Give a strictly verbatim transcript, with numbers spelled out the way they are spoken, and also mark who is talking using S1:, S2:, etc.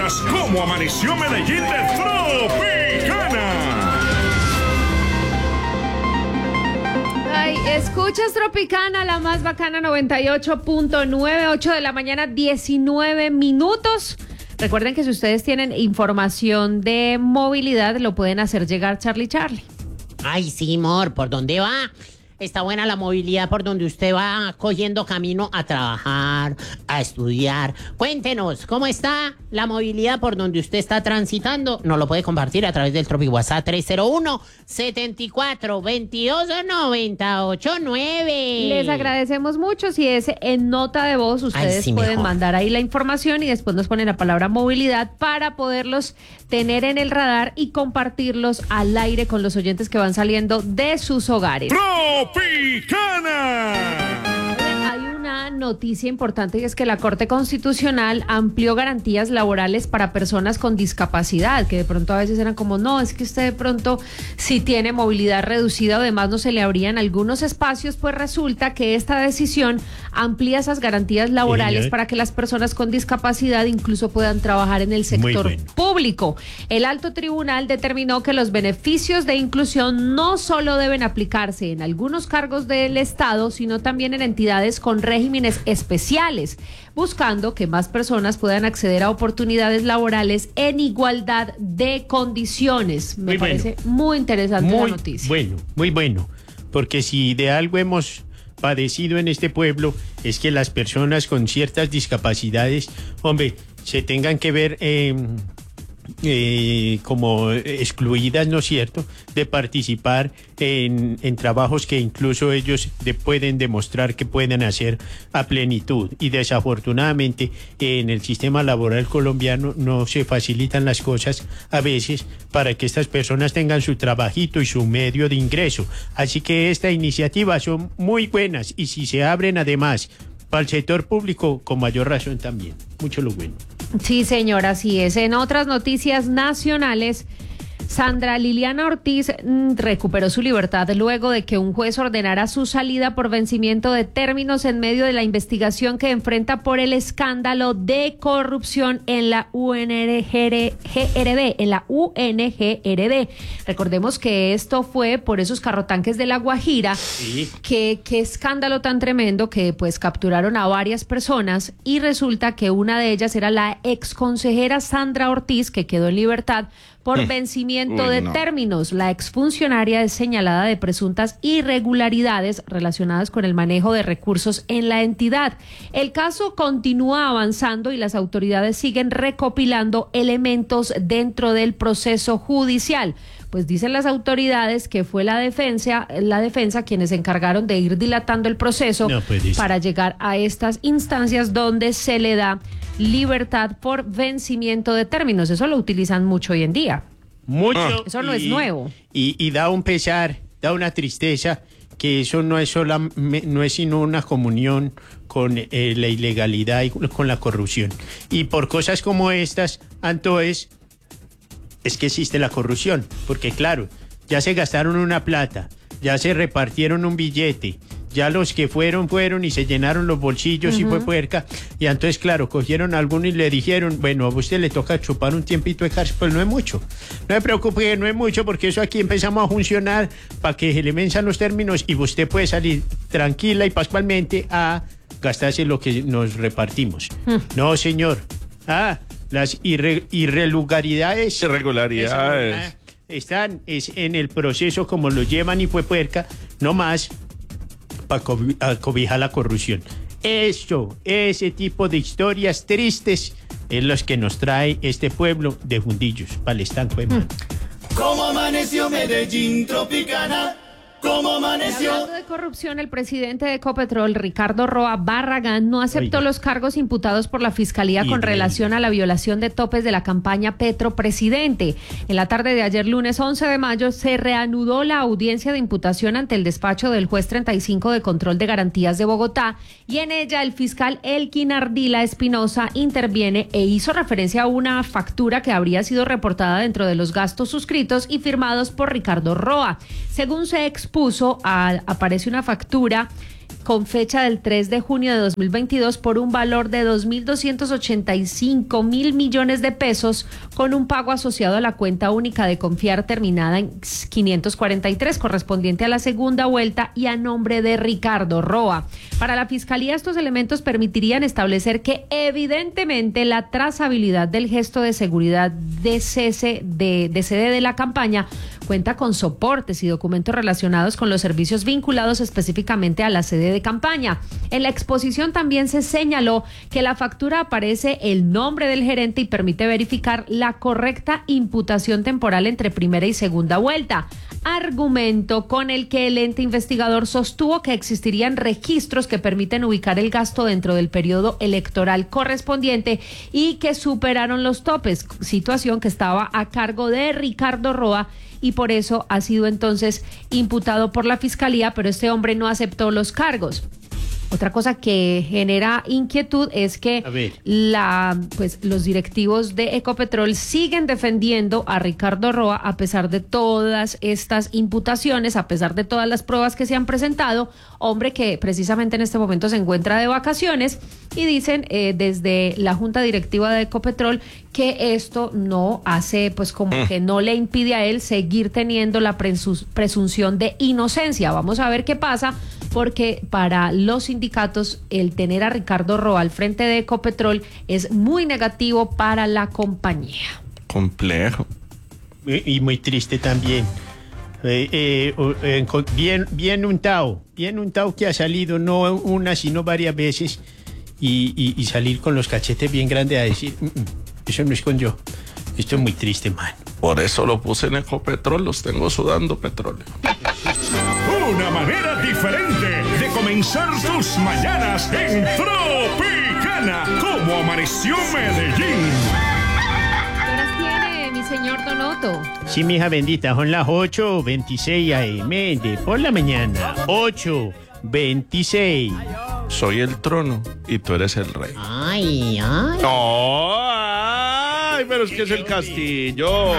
S1: escuchas cómo amaneció Medellín de Tropicana.
S2: Ay, escuchas Tropicana, la más bacana, noventa y ocho punto nueve, ocho de la mañana, diecinueve minutos. Recuerden que si ustedes tienen información de movilidad, lo pueden hacer llegar Charlie Charlie.
S3: Ay, sí, amor, ¿por dónde va? Está buena la movilidad por donde usted va cogiendo camino a trabajar, a estudiar. Cuéntenos, ¿cómo está la movilidad por donde usted está transitando? Nos lo puede compartir a través del Tropic WhatsApp tres cero uno, setenta y cuatro, veintidós, noventa y ocho, nueve.
S2: Les agradecemos mucho. Si es en nota de voz, ustedes
S3: Ay, sí,
S2: pueden
S3: mejor.
S2: mandar ahí la información y después nos ponen la palabra movilidad para poderlos tener en el radar y compartirlos al aire con los oyentes que van saliendo de sus hogares.
S1: Tropicana.
S2: Hay una noticia importante y es que la Corte Constitucional amplió garantías laborales para personas con discapacidad, que de pronto a veces eran como, no, es que usted de pronto si tiene movilidad reducida o demás no se le abrían algunos espacios, pues resulta que esta decisión amplía esas garantías laborales
S4: Sí,
S2: para que las personas con discapacidad incluso puedan trabajar en el sector
S4: bueno.
S2: público. El alto tribunal determinó que los beneficios de inclusión no solo deben aplicarse en algunos cargos del Estado, sino también en entidades con regímenes especiales, buscando que más personas puedan acceder a oportunidades laborales en igualdad de condiciones. Me
S4: Muy
S2: parece
S4: bueno.
S2: muy interesante
S4: Muy
S2: la noticia.
S4: bueno, muy bueno, porque si de algo hemos padecido en este pueblo es que las personas con ciertas discapacidades, hombre, se tengan que ver eh, eh, como excluidas, ¿no es cierto?, de participar en, en trabajos que incluso ellos de, pueden demostrar que pueden hacer a plenitud. Y desafortunadamente en el sistema laboral colombiano no se facilitan las cosas a veces para que estas personas tengan su trabajito y su medio de ingreso. Así que esta iniciativa son muy buenas y si se abren además para el sector público, con mayor razón también. Mucho lo bueno.
S2: Sí, señora, así es. En otras noticias nacionales, Sandra Liliana Ortiz mm, recuperó su libertad luego de que un juez ordenara su salida por vencimiento de términos en medio de la investigación que enfrenta por el escándalo de corrupción en la U N G R D, en la U N G R D. Recordemos que esto fue por esos carrotanques de La Guajira.
S4: Sí.
S2: Que qué escándalo tan tremendo que pues capturaron a varias personas y resulta que una de ellas era la exconsejera Sandra Ortiz, que quedó en libertad por vencimiento
S1: Uy,
S2: de
S1: no.
S2: términos. La exfuncionaria es señalada de presuntas irregularidades relacionadas con el manejo de recursos en la entidad. El caso continúa avanzando y las autoridades siguen recopilando elementos dentro del proceso judicial. Pues dicen las autoridades que fue la defensa, la defensa quienes se encargaron de ir dilatando el proceso
S4: No, pues, dice.
S2: para llegar a estas instancias donde se le da libertad por vencimiento de términos. Eso lo utilizan mucho hoy en día.
S4: Mucho.
S1: Ah.
S2: Eso no es nuevo.
S4: Y, y da un pesar, da una tristeza, que eso no es sola, me- no es sino una comunión con eh, la ilegalidad y con la corrupción. Y por cosas como estas, Anto, es, es que existe la corrupción. Porque claro, ya se gastaron una plata, ya se repartieron un billete, ya los que fueron, fueron y se llenaron los bolsillos y fue puerca. Y entonces, claro, cogieron a alguno y le dijeron, bueno, a usted le toca chupar un tiempito de cárcel, pues no es mucho. No se preocupe, no es mucho, porque eso aquí empezamos a funcionar para que se le venzan los términos y usted puede salir tranquila y pascualmente a gastarse lo que nos repartimos. No, señor. Ah, las irre- irregularidades.
S1: Irregularidades.
S4: Eso, ah, están es en el proceso como lo llevan y fue puerca, no más para cobijar la corrupción. Eso, ese tipo de historias tristes es los que nos trae este pueblo de Fundillos, Palestán, fue mal.
S5: ¿Cómo amaneció Medellín Tropicana? ¿Cómo amaneció?
S2: Hablando de corrupción, el presidente de Ecopetrol, Ricardo Roa Barragán, no aceptó
S4: Oiga.
S2: los cargos imputados por la Fiscalía con
S4: Increíble.
S2: relación a la violación de topes de la campaña Petro Presidente. En la tarde de ayer, lunes once de mayo, se reanudó la audiencia de imputación ante el despacho del juez treinta y cinco de Control de Garantías de Bogotá y en ella el fiscal Elkin Ardila Espinosa interviene e hizo referencia a una factura que habría sido reportada dentro de los gastos suscritos y firmados por Ricardo Roa. Según se expuso, a- aparece una factura con fecha del tres de junio de dos mil veintidós por un valor de dos mil doscientos ochenta y cinco mil millones de pesos, con un pago asociado a la cuenta única de Confiar terminada en quinientos cuarenta y tres, correspondiente a la segunda vuelta y a nombre de Ricardo Roa. Para la Fiscalía, estos elementos permitirían establecer que evidentemente la trazabilidad del gesto de seguridad de cese de, de sede de la campaña cuenta con soportes y documentos relacionados con los servicios vinculados específicamente a la sede de campaña. En la exposición también se señaló que la factura aparece el nombre del gerente y permite verificar la correcta imputación temporal entre primera y segunda vuelta, argumento con el que el ente investigador sostuvo que existirían registros que permiten ubicar el gasto dentro del periodo electoral correspondiente y que superaron los topes, situación que estaba a cargo de Ricardo Roa, y por eso ha sido entonces imputado por la Fiscalía, pero este hombre no aceptó los cargos. Otra cosa que genera inquietud es que la, pues, los directivos de Ecopetrol siguen defendiendo a Ricardo Roa a pesar de todas estas imputaciones, a pesar de todas las pruebas que se han presentado, hombre que precisamente en este momento se encuentra de vacaciones, y dicen eh, desde la Junta Directiva de Ecopetrol que esto no hace, pues como mm. que no le impide a él seguir teniendo la presu- presunción de inocencia. Vamos a ver qué pasa, porque para los sindicatos el tener a Ricardo Roa al frente de Ecopetrol es muy negativo para la compañía.
S6: Complejo.
S4: Y, y muy triste también. Eh, eh, eh, bien, bien untado, bien untado que ha salido no una sino varias veces y, y, y salir con los cachetes bien grandes a decir, mm, mm, eso no es con yo. Esto es muy triste, man.
S6: Por eso lo puse en Ecopetrol, los tengo sudando petróleo.
S1: Una manera diferente de comenzar tus mañanas en Tropicana. ¿Cómo amaneció Medellín?
S2: ¿Qué horas tiene mi señor Donoto?
S4: Sí, mija bendita, son las ocho veintiséis a eme de por la mañana. ocho veintiséis.
S6: Soy el trono y tú eres el rey.
S3: Ay, ay.
S6: ¡No! ¡Ay! Pero es que es el castillo.